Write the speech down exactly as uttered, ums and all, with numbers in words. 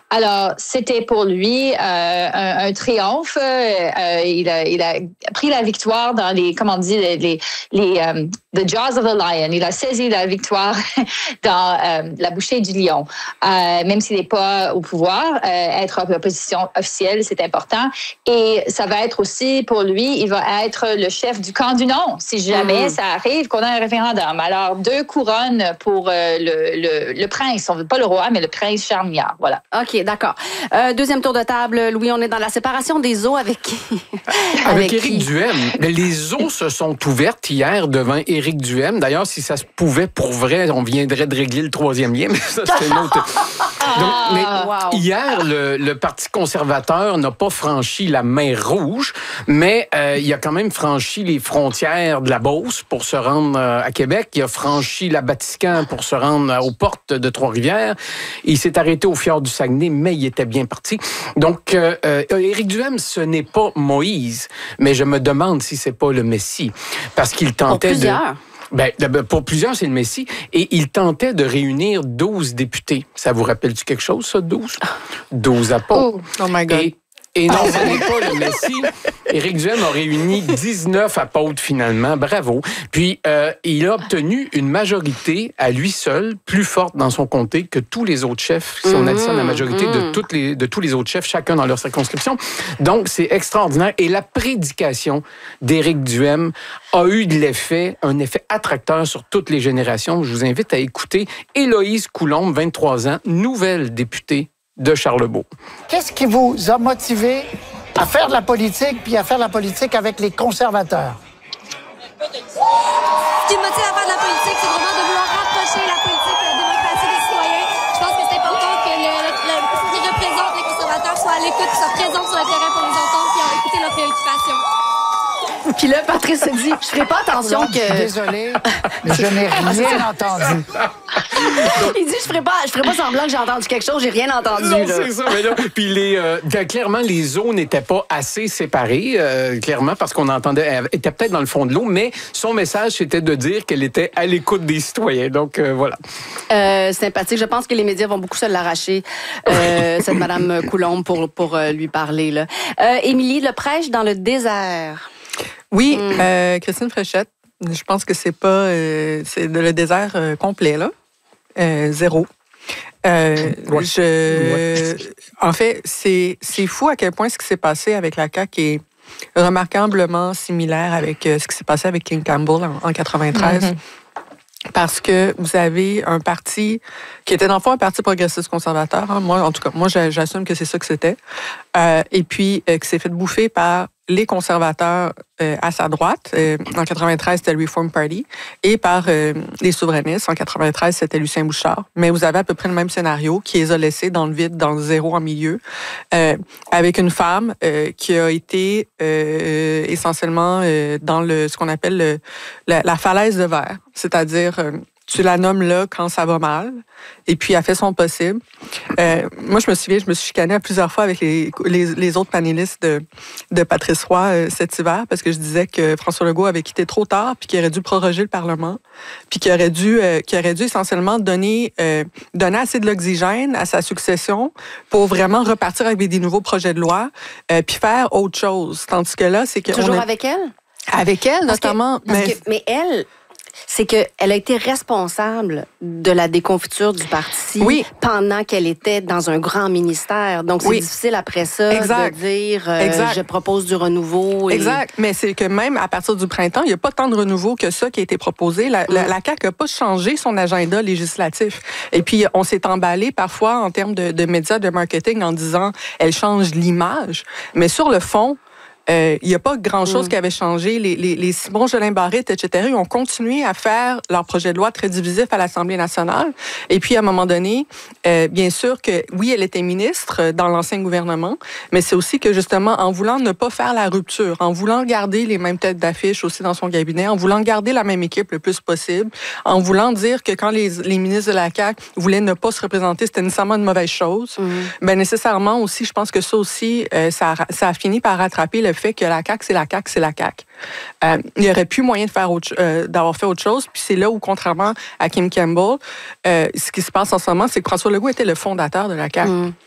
Alors, c'était pour lui euh, un, un triomphe. Euh, il, a, il a pris la victoire dans les, comment on dit, les, les, les um, the jaws of the lion. Il a saisi la victoire dans euh, la bouchée du lion. Euh, même s'il n'est pas au pouvoir, euh, être en position officielle, c'est important. Et ça va être aussi, pour lui, il va être le chef du camp du non, si jamais mmh. ça arrive qu'on a un référendum. Alors, deux couronnes pour euh, le, le, le prince. On ne veut pas le roi, mais le prince Charles Milliard. Voilà. OK, d'accord. Euh, deuxième tour de table. Louis, on est dans la séparation des eaux avec qui? Avec, avec Éric Duhaime. Les eaux se sont ouvertes hier devant Éric Duhaime. D'ailleurs, si ça se pouvait pour vrai, on viendrait de régler le troisième lien, mais ça, c'est une autre... Donc, mais wow. Hier, le, le Parti conservateur n'a pas franchi la mer Rouge, mais euh, il a quand même franchi les frontières de la Beauce pour se rendre euh, à Québec. Il a franchi la Batiscan pour se rendre euh, aux portes de Trois-Rivières. Il s'est arrêté au fjord du Saguenay, mais il était bien parti. Donc, euh, euh, Éric Duhaime, ce n'est pas Moïse, mais je me demande si c'est pas le Messie, parce qu'il tentait pour plusieurs. de... Ben, pour plusieurs, c'est le Messie. Et il tentait de réunir douze députés. Ça vous rappelle-tu quelque chose, ça, douze? douze apôtres. Oh, oh my God. Et, et non, ce n'est pas le Messie. Éric Duhaime a réuni dix-neuf apôtres, finalement. Bravo. Puis, euh, il a obtenu une majorité à lui seul, plus forte dans son comté que tous les autres chefs, si on additionne la majorité mmh. de, toutes les, de tous les autres chefs, chacun dans leur circonscription. Donc, c'est extraordinaire. Et la prédication d'Éric Duhaime a eu de l'effet, un effet attracteur sur toutes les générations. Je vous invite à écouter Héloïse Coulombe, vingt-trois ans, nouvelle députée de Charlebourg. Qu'est-ce qui vous a motivé à faire de la politique, puis à faire de la politique avec les conservateurs? Ce qui me motive à faire de la politique, c'est vraiment de vouloir rapprocher la politique de la démocratie des citoyens. Je pense que c'est important que le, le, le, qui représente les conservateurs soit à l'écoute, soit présent sur le terrain pour les entendre et écouter leurs préoccupations. Puis là, Patrice se dit, je ferai pas attention non, que... Je suis désolée, mais je n'ai rien entendu. Il dit, je ferai pas, je ferai pas semblant que j'ai entendu quelque chose, j'ai rien entendu. Non, là. c'est ça. Mais là, puis les, euh, clairement, les eaux n'étaient pas assez séparées, euh, clairement, parce qu'on entendait, elle était peut-être dans le fond de l'eau, mais son message, c'était de dire qu'elle était à l'écoute des citoyens. Donc, euh, voilà. Euh, sympathique. Je pense que les médias vont beaucoup se l'arracher, euh, cette Madame Coulombe, pour, pour euh, lui parler. Là. Euh, Émilie, le prêche dans le désert. Oui, mm. euh, Christine Fréchette. Je pense que c'est pas euh, c'est le désert euh, complet là, euh, zéro. Euh, ouais. Je, ouais. En fait, c'est c'est fou à quel point ce qui s'est passé avec la C A Q est remarquablement similaire avec euh, ce qui s'est passé avec King Campbell en, en quatre-vingt-treize. Mm-hmm. Parce que vous avez un parti qui était dans le fond un parti progressiste conservateur. Hein. Moi, en tout cas, moi, j'assume que c'est ça que c'était. Euh, et puis, euh, qui s'est fait bouffer par les conservateurs euh, à sa droite. Euh, en quatre-vingt-treize, c'était le Reform Party. Et par euh, les souverainistes. En quatre-vingt-treize, c'était Lucien Bouchard. Mais vous avez à peu près le même scénario qui les a laissés dans le vide, dans le zéro en milieu, euh, avec une femme euh, qui a été euh, essentiellement euh, dans le ce qu'on appelle le, la, la falaise de verre. C'est-à-dire... Euh, tu la nommes là quand ça va mal, et puis elle fait son possible. Euh, moi, je me souviens, je me suis chicanée à plusieurs fois avec les, les, les autres panélistes de, de Patrice Roy euh, cet hiver, parce que je disais que François Legault avait quitté trop tard, puis qu'il aurait dû proroger le Parlement, puis qu'il aurait dû, euh, qu'il aurait dû essentiellement donner, euh, donner assez de l'oxygène à sa succession pour vraiment repartir avec des nouveaux projets de loi, euh, puis faire autre chose. Tandis que là, c'est que... Toujours on a... avec elle? Avec elle, parce notamment. Que, parce mais... Que, mais elle... c'est qu'elle a été responsable de la déconfiture du parti oui. pendant qu'elle était dans un grand ministère. Donc, c'est oui. difficile après ça exact. de dire euh, « je propose du renouveau ». Et... Exact. Mais c'est que même à partir du printemps, il n'y a pas tant de renouveau que ça qui a été proposé. La, mm. la, la C A Q n'a pas changé son agenda législatif. Et puis, on s'est emballé parfois en termes de, de médias, de marketing en disant « elle change l'image ». Mais sur le fond, il euh, n'y a pas grand-chose mm. qui avait changé. Les, les, les Simon Jolin Barrette, et cetera, ils ont continué à faire leur projet de loi très divisif à l'Assemblée nationale. Et puis, à un moment donné, euh, bien sûr que, oui, elle était ministre dans l'ancien gouvernement, mais c'est aussi que, justement, en voulant ne pas faire la rupture, en voulant garder les mêmes têtes d'affiche aussi dans son cabinet, en voulant garder la même équipe le plus possible, en voulant dire que quand les, les ministres de la C A Q voulaient ne pas se représenter, c'était nécessairement une mauvaise chose, mm. bien, nécessairement aussi, je pense que ça aussi, euh, ça, a, ça a fini par rattraper le fait que la C A Q, c'est la C A Q, c'est la C A Q. Euh, il n'y aurait plus moyen de faire autre, euh, d'avoir fait autre chose. Puis c'est là où, contrairement à Kim Campbell, euh, ce qui se passe en ce moment, c'est que François Legault était le fondateur de la C A Q. Mm.